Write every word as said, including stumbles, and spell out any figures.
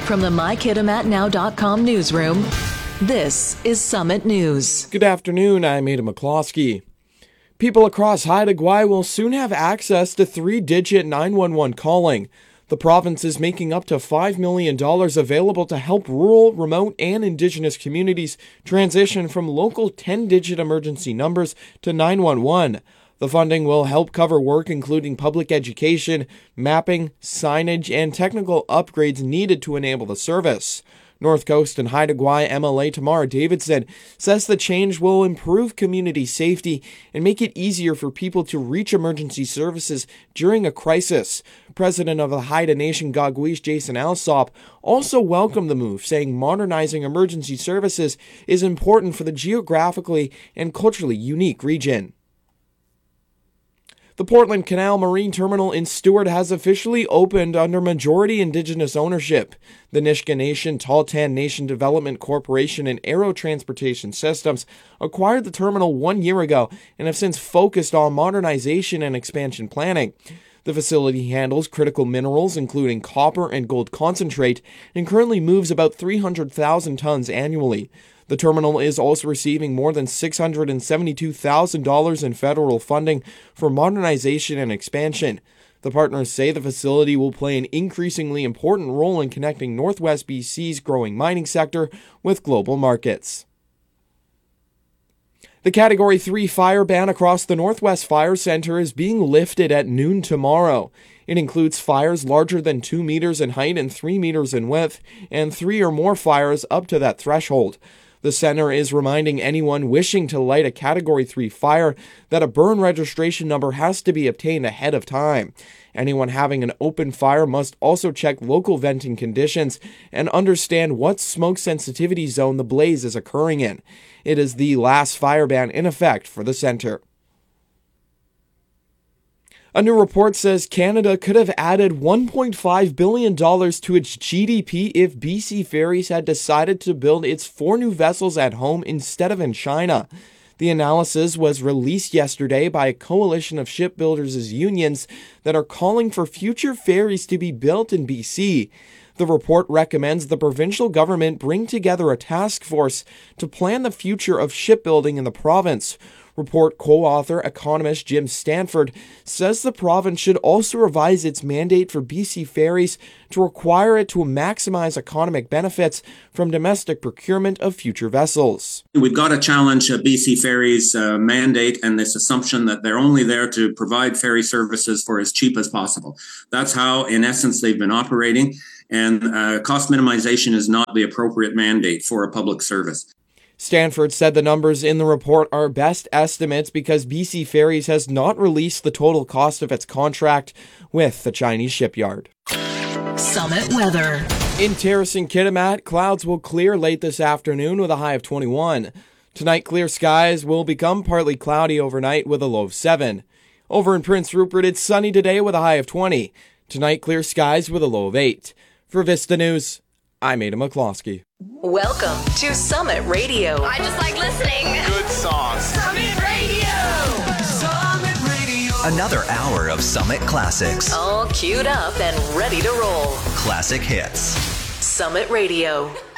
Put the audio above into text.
From the my kitimat now dot com newsroom, this is Summit News. Good afternoon, I'm Ada McCloskey. People across Haida Gwaii will soon have access to three-digit nine one one calling. The province is making up to five million dollars available to help rural, remote, and Indigenous communities transition from local ten-digit emergency numbers to nine one one. The funding will help cover work including public education, mapping, signage, and technical upgrades needed to enable the service. North Coast and Haida Gwaii M L A Tamara Davidson says the change will improve community safety and make it easier for people to reach emergency services during a crisis. President of the Haida Nation Gaagwish Jason Alsop also welcomed the move, saying modernizing emergency services is important for the geographically and culturally unique region. The Portland Canal Marine Terminal in Stewart has officially opened under majority Indigenous ownership. The Nisga'a Nation, Tahltan Nation Development Corporation, and Aero Transportation Systems acquired the terminal one year ago and have since focused on modernization and expansion planning. The facility handles critical minerals, including copper and gold concentrate, and currently moves about three hundred thousand tons annually. The terminal is also receiving more than six hundred seventy-two thousand dollars in federal funding for modernization and expansion. The partners say the facility will play an increasingly important role in connecting Northwest B C's growing mining sector with global markets. The Category three fire ban across the Northwest Fire Center is being lifted at noon tomorrow. It includes fires larger than two meters in height and three meters in width, and three or more fires up to that threshold. The center is reminding anyone wishing to light a Category three fire that a burn registration number has to be obtained ahead of time. Anyone having an open fire must also check local venting conditions and understand what smoke sensitivity zone the blaze is occurring in. It is the last fire ban in effect for the center. A new report says Canada could have added one point five billion dollars to its G D P if B C Ferries had decided to build its four new vessels at home instead of in China. The analysis was released yesterday by a coalition of shipbuilders' unions that are calling for future ferries to be built in B C. The report recommends the provincial government bring together a task force to plan the future of shipbuilding in the province. Report co-author economist Jim Stanford says the province should also revise its mandate for B C Ferries to require it to maximize economic benefits from domestic procurement of future vessels. We've got to challenge B C Ferries' uh, mandate and this assumption that they're only there to provide ferry services for as cheap as possible. That's how, in essence, they've been operating, and uh, cost minimization is not the appropriate mandate for a public service. Stanford said the numbers in the report are best estimates because B C Ferries has not released the total cost of its contract with the Chinese shipyard. Summit weather. In Terrace and Kitimat, clouds will clear late this afternoon with a high of twenty-one. Tonight, clear skies will become partly cloudy overnight with a low of seven. Over in Prince Rupert, it's sunny today with a high of twenty. Tonight, clear skies with a low of eight. For Vista News, I'm Ada McCloskey. Welcome to Summit Radio. I just like listening. Good songs. Summit Radio. Summit Radio. Another hour of Summit Classics. All queued up and ready to roll. Classic hits. Summit Radio.